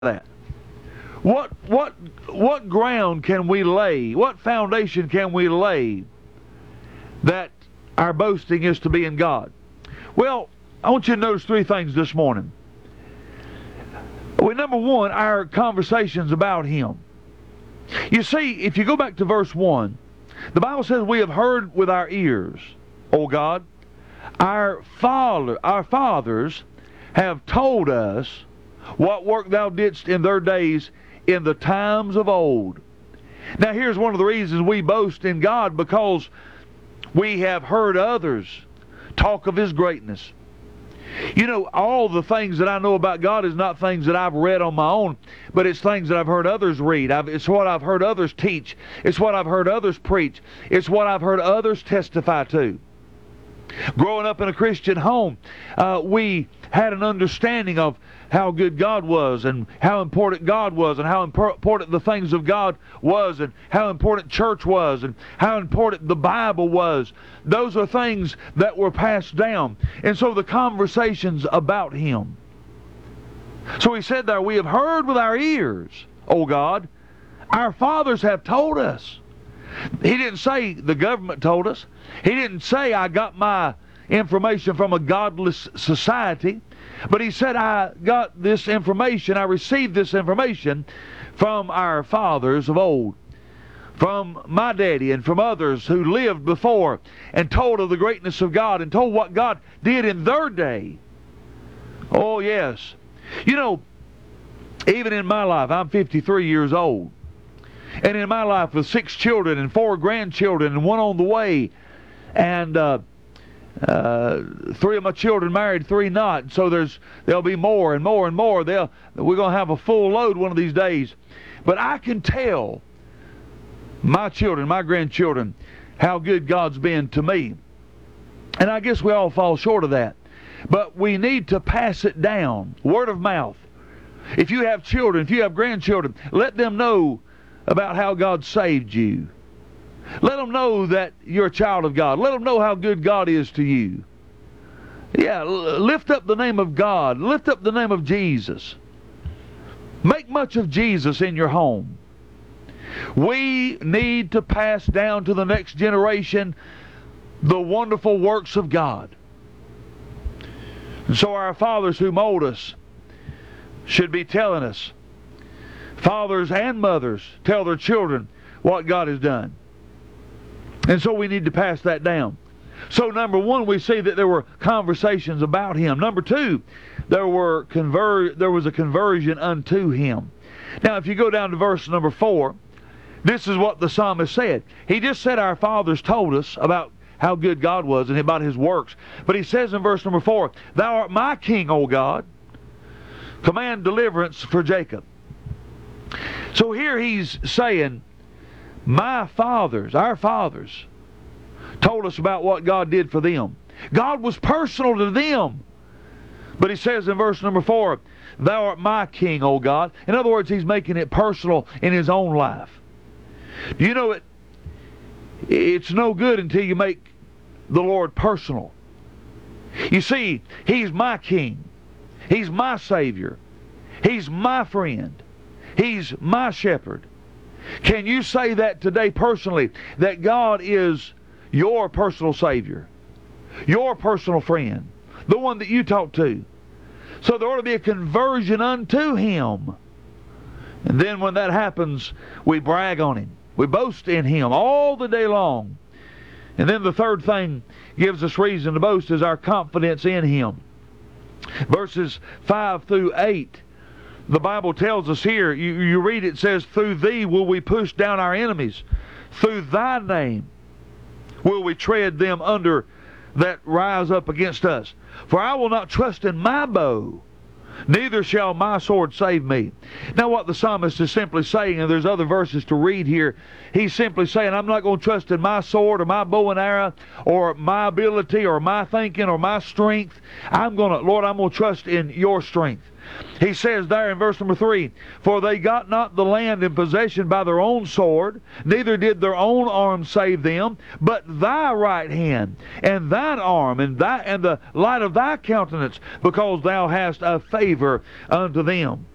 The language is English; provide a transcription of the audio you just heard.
that. What ground can we lay? What foundation can we lay that our boasting is to be in God? Well, I want you to notice three things this morning. Well, number one, our conversations about Him. You see, if you go back to verse 1, the Bible says, we have heard with our ears, O God, our fathers have told us what work thou didst in their days in the times of old. Now here's one of the reasons we boast in God, because we have heard others talk of His greatness. You know, all the things that I know about God is not things that I've read on my own, but it's things that I've heard others read. It's what I've heard others teach. It's what I've heard others preach. It's what I've heard others testify to. Growing up in a Christian home, we had an understanding of how good God was, and how important God was, and how important the things of God was, and how important church was, and how important the Bible was. Those are things that were passed down. And so the conversations about Him. So He said there, we have heard with our ears, O God, our fathers have told us. He didn't say the government told us. He didn't say I got my information from a godless society. But He said, I got this information, I received this information from our fathers of old, from my daddy and from others who lived before and told of the greatness of God and told what God did in their day. Oh, yes. You know, even in my life, I'm 53 years old. And in my life with 6 children and 4 grandchildren and 1 on the way, and 3 of my children married, 3 not. So there'll be more and more and more. We're going to have a full load one of these days. But I can tell my children, my grandchildren, how good God's been to me. And I guess we all fall short of that. But we need to pass it down. Word of mouth. If you have children, if you have grandchildren, let them know about how God saved you. Let them know that you're a child of God. Let them know how good God is to you. Yeah, lift up the name of God. Lift up the name of Jesus. Make much of Jesus in your home. We need to pass down to the next generation the wonderful works of God. And so our fathers who mold us should be telling us. Fathers and mothers tell their children what God has done. And so we need to pass that down. So number one, we see that there were conversations about Him. Number two, there was a conversion unto Him. Now if you go down to verse number 4, this is what the psalmist said. He just said our fathers told us about how good God was and about His works. But he says in verse number 4, Thou art my king, O God. Command deliverance for Jacob. So here he's saying, my fathers, our fathers, told us about what God did for them. God was personal to them. But he says in verse number 4, Thou art my king, O God. In other words, he's making it personal in his own life. Do you know it's no good until you make the Lord personal. You see, He's my king. He's my Savior. He's my friend. He's my shepherd. Can you say that today personally, that God is your personal Savior, your personal friend, the one that you talk to? So there ought to be a conversion unto Him. And then when that happens, we brag on Him. We boast in Him all the day long. And then the third thing gives us reason to boast is our confidence in Him. Verses 5 through 8, the Bible tells us here, you read it, says, Through Thee will we push down our enemies. Through Thy name will we tread them under that rise up against us. For I will not trust in my bow, neither shall my sword save me. Now what the psalmist is simply saying, and there's other verses to read here, he's simply saying, I'm not going to trust in my sword or my bow and arrow or my ability or my thinking or my strength. Lord, I'm going to trust in your strength. He says there in verse number 3, For they got not the land in possession by their own sword, neither did their own arm save them, but thy right hand, and thine arm, and the light of thy countenance, because thou hast a favor unto them.